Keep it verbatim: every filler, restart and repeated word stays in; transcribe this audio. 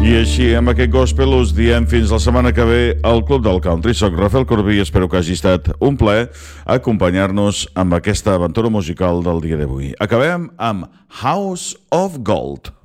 I així, amb aquest gospel, us diem fins la setmana que ve al Club del Country. Soc Rafael Corbí i espero que hagi estat un plaer acompanyar-nos amb aquesta aventura musical del dia d'avui. Acabem amb House of Gold.